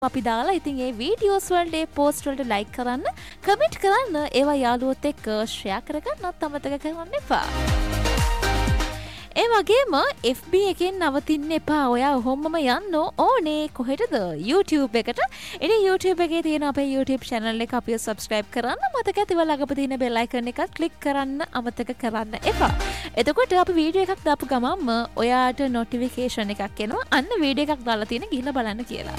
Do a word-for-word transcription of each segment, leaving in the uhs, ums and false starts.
අපි දාලා ඉතින් ඒ වීඩියෝස් වලට ඒ පෝස්ට් වලට ලයික් කරන්න කමෙන්ට් කරන්න ඒවා යාළුවොත් එක්ක ෂෙයා කරගන්නත් අමතක කරන්න එපා. ඒ වගේම F B එකෙන් නවතින්න එපා. ඔයා ඔහොමම යන්න ඕනේ කොහෙටද? YouTube එකට. ඉතින් YouTube එකේ තියෙන අපේ YouTube channel එක අපිව subscribe කරන්න මතක ඇතිව ළඟප තියෙන bell icon එකත් click කරන්න අමතක කරන්න එපා. එතකොට අපි වීඩියෝ එකක් දාපු ගමන්ම ඔයාට notification එකක් එනවා. අන්න වීඩියෝ එකක් දාලා තියෙන ගිහින් බලන්න කියලා.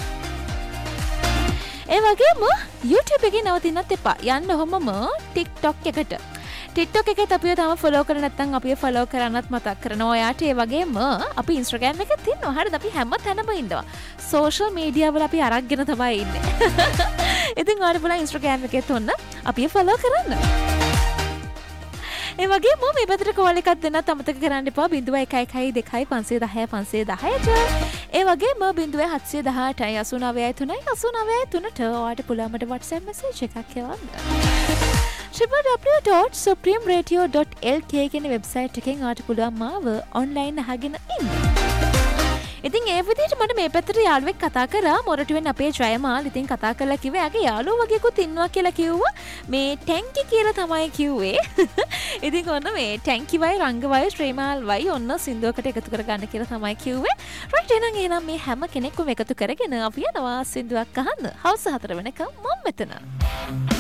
ඒ වගේම YouTube එකේ නවතින්නත් එපා. යන්න ඔහොමම TikTok එකට. TikTok එකේ අපිව තාම follow කරලා නැත්නම් අපිව follow කරන්නත් මතක් කරනවා. ඔයාට ඒ වගේම අපි Instagram එකේ තියෙනවා. හරිද? අපි හැම තැනම ඉන්නවා. social media වල අපි අරගෙන තමයි ඉන්නේ. ඉතින් ඔයාලා බලන්න Instagram එකේ තොන්න අපිව follow කරන්න. ඒ වගේම මේ පැත්තට කෝල් එකක් දෙන්නත් අමතක කරන්න එපා. zero one one one two five one zero five one zero one zero ඒ වගේම zero one seven one eight eight nine three eight nine three ට ඔයාලට පුළුවන් මට WhatsApp message එකක් එවන්න. w w w dot supreme radio dot l k කියන website එකෙන් ඔයාලට පුළුවන් මාව ඔන්ලයින් අහගෙන ඉන්න. ඉතින් ඒ විදිහට මට මේ පැත්තට යාළුවෙක් කතා කරා මොරටුවෙන් අපේ ජයමාල්. ඉතින් කතා කරලා කිව්වා යාගේ යාළුවෝ වගේකුත් ඉන්නවා කියලා කිව්වා. මේ ටැංකි කියලා තමයි කිව්වේ. ඉතින් ඔන්න මේ ටැංකි වයි රංග වයි ශ්‍රීමාල් වයි ඔන්න සින්දුවකට එකතු කරගන්න කියලා තමයි කිව්වේ. රයිට් එහෙනම් එහෙනම් මේ හැම කෙනෙක්ම එකතු කරගෙන අපි යනවා සින්දුවක් අහන්න. හවස හතර වෙනකම් මම මෙතන.